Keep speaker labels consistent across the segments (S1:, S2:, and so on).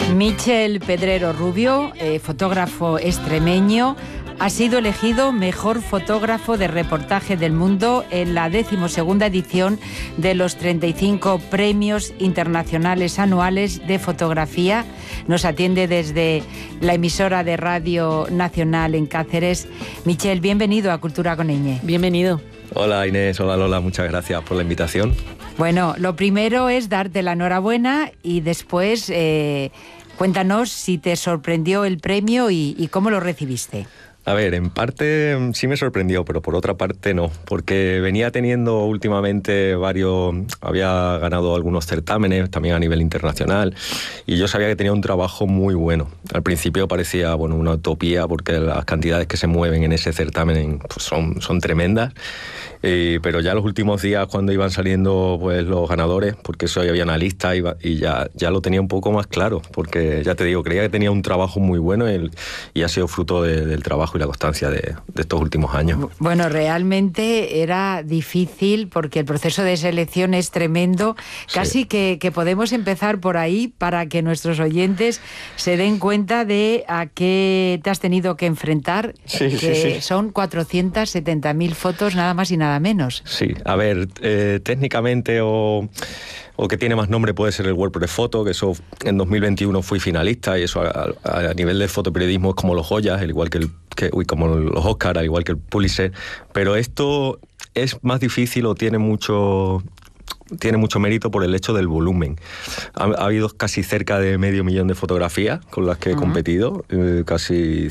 S1: Michel Pedrero Rubio, fotógrafo extremeño, ha sido elegido mejor fotógrafo de reportaje del mundo en la 12ª edición de los 35 premios internacionales anuales de fotografía. Nos atiende desde la emisora de Radio Nacional en Cáceres. Michel, bienvenido a Cultura con Ñ.
S2: Bienvenido.
S3: Hola Inés, hola Lola, muchas gracias por la invitación.
S1: Bueno, lo primero es darte la enhorabuena y después cuéntanos si te sorprendió el premio y cómo lo recibiste.
S3: A ver, en parte sí me sorprendió, pero por otra parte no, porque venía teniendo últimamente había ganado algunos certámenes, también a nivel internacional, y yo sabía que tenía un trabajo muy bueno. Al principio parecía una utopía, porque las cantidades que se mueven en ese certamen pues son tremendas, pero ya los últimos días, cuando iban saliendo pues los ganadores, porque eso había una lista y ya lo tenía un poco más claro, porque ya te digo, creía que tenía un trabajo muy bueno y ha sido fruto del trabajo y la constancia de estos últimos años.
S1: Bueno, realmente era difícil porque el proceso de selección es tremendo. Casi
S3: sí.
S1: que podemos empezar por ahí para que nuestros oyentes se den cuenta de a qué te has tenido que enfrentar, que son 470.000 fotos, nada más y nada menos.
S3: Sí, a ver, técnicamente o que tiene más nombre puede ser el WordPress Photo, que eso en 2021 fui finalista, y eso a nivel de fotoperiodismo es como los Goyas, al igual como los Oscar, al igual que el Pulitzer, pero esto es más difícil o tiene mucho mérito por el hecho del volumen. Ha habido casi cerca de 500.000 de fotografías con las que he competido, casi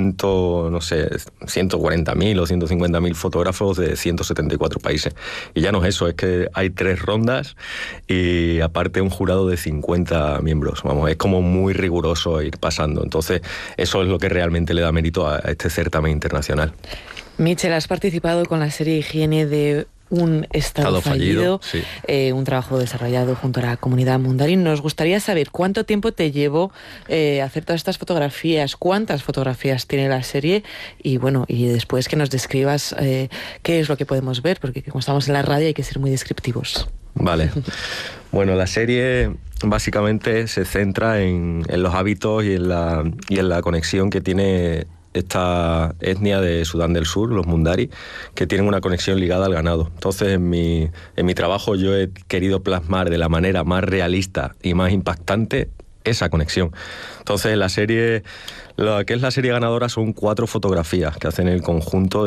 S3: 140.000 o 150.000 fotógrafos de 174 países. Y ya no es eso, es que hay 3 rondas y aparte un jurado de 50 miembros. Es como muy riguroso ir pasando. Entonces, eso es lo que realmente le da mérito a este certamen internacional.
S2: Michel, has participado con la serie Higiene de un estado fallido,
S3: sí.
S2: Un trabajo desarrollado junto a la comunidad Mundari. Nos gustaría saber cuánto tiempo te llevó hacer todas estas fotografías, cuántas fotografías tiene la serie y después que nos describas qué es lo que podemos ver, porque como estamos en la radio hay que ser muy descriptivos.
S3: Vale. Bueno, la serie básicamente se centra en los hábitos y en la conexión que tiene esta etnia de Sudán del Sur, los Mundari, que tienen una conexión ligada al ganado. Entonces, en mi trabajo yo he querido plasmar de la manera más realista y más impactante esa conexión. Entonces, la serie ganadora son 4 fotografías que hacen el conjunto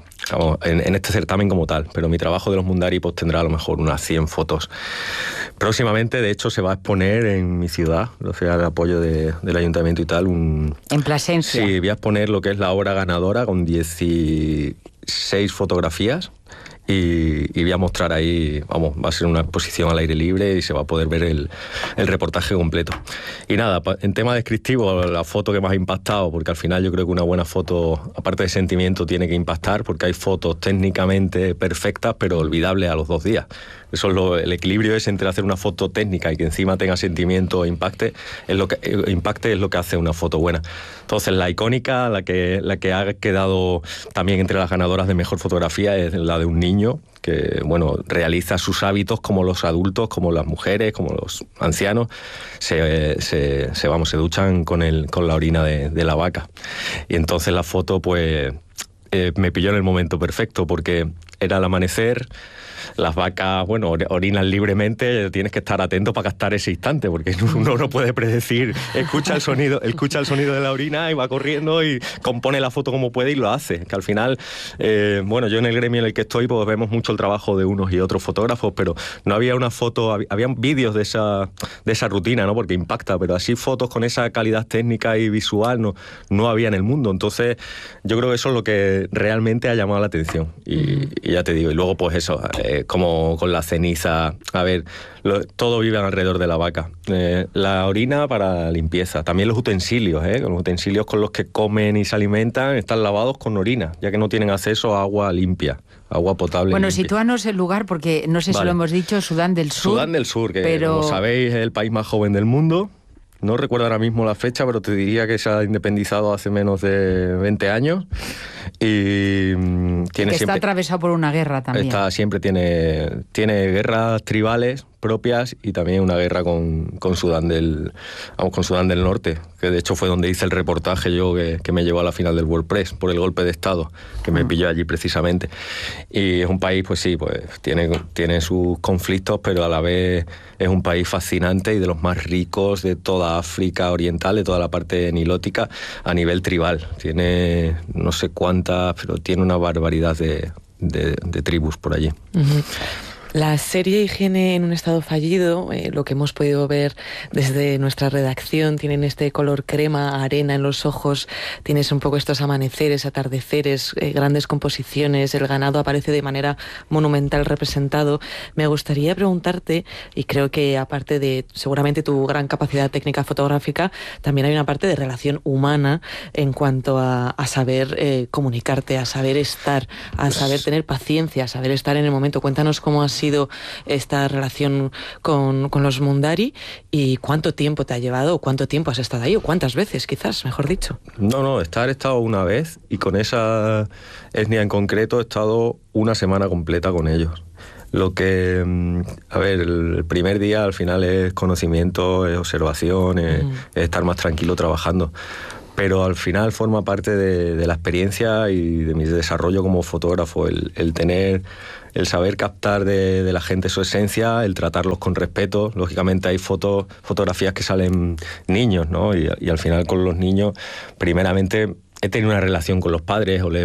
S3: en este certamen como tal, pero mi trabajo de los Mundari pues tendrá a lo mejor unas 100 fotos. Próximamente, de hecho, se va a exponer en mi ciudad, o sea, el apoyo del ayuntamiento y tal.
S1: En Plasencia.
S3: Sí, voy a exponer lo que es la obra ganadora con 16 fotografías. Y voy a mostrar ahí, va a ser una exposición al aire libre y se va a poder ver el reportaje completo. Y nada, en tema descriptivo, la foto que más ha impactado, porque al final yo creo que una buena foto, aparte de sentimiento, tiene que impactar, porque hay fotos técnicamente perfectas, pero olvidables a los 2 días. Eso es el equilibrio es entre hacer una foto técnica y que encima tenga sentimiento e impacte, es lo que hace una foto buena. Entonces, la icónica, la que ha quedado también entre las ganadoras de mejor fotografía, es la de un niño que realiza sus hábitos como los adultos, como las mujeres, como los ancianos, se duchan con la orina de la vaca. Y entonces la foto pues me pilló en el momento perfecto, porque era el amanecer. Las vacas, orinan libremente, tienes que estar atento para captar ese instante, porque uno no puede predecir, escucha el sonido de la orina y va corriendo y compone la foto como puede y lo hace. Que al final, yo en el gremio en el que estoy, pues vemos mucho el trabajo de unos y otros fotógrafos, pero no había una foto, habían vídeos de esa rutina, ¿no? Porque impacta, pero así fotos con esa calidad técnica y visual no había en el mundo. Entonces, yo creo que eso es lo que realmente ha llamado la atención. Y ya te digo, y luego pues eso, como con la ceniza, todo vive alrededor de la vaca. La orina para limpieza, también los utensilios, con los que comen y se alimentan están lavados con orina, ya que no tienen acceso a agua limpia, agua potable.
S1: Bueno,
S3: limpia.
S1: Sitúanos el lugar, porque no sé si lo hemos dicho, Sudán del Sur.
S3: Sudán del Sur, que como sabéis es el país más joven del mundo. No recuerdo ahora mismo la fecha, pero te diría que se ha independizado hace menos de 20 años. Y tiene
S1: que
S3: siempre,
S1: está atravesado por una guerra también.
S3: siempre tiene guerras tribales propias y también una guerra con Sudán con Sudán del Norte, que de hecho fue donde hice el reportaje yo que me llevó a la final del WordPress por el golpe de Estado, que me pilló allí precisamente. Y es un país, pues sí, pues tiene sus conflictos, pero a la vez es un país fascinante y de los más ricos de toda África Oriental, de toda la parte nilótica, a nivel tribal. Tiene no sé cuántas, pero tiene una barbaridad de tribus por allí.
S2: Uh-huh. La serie Higiene en un estado fallido, lo que hemos podido ver desde nuestra redacción, tienen este color crema, arena en los ojos, tienes un poco estos amaneceres, atardeceres, grandes composiciones, el ganado aparece de manera monumental representado. Me gustaría preguntarte, y creo que aparte de seguramente tu gran capacidad técnica fotográfica, también hay una parte de relación humana en cuanto a saber comunicarte, a saber estar, a saber tener paciencia, a saber estar en el momento. Cuéntanos cómo ha sido esta relación con los Mundari y cuánto tiempo te ha llevado, o cuánto tiempo has estado ahí, o cuántas veces quizás, mejor dicho.
S3: No, he estado una vez y con esa etnia en concreto he estado una semana completa con ellos. Lo que, a ver, el primer día al final es conocimiento, es observación, es estar más tranquilo trabajando. Pero al final forma parte de la experiencia y de mi desarrollo como fotógrafo, el saber captar de la gente su esencia, el tratarlos con respeto. Lógicamente hay fotografías que salen niños, ¿no? Y al final con los niños, primeramente he tenido una relación con los padres, o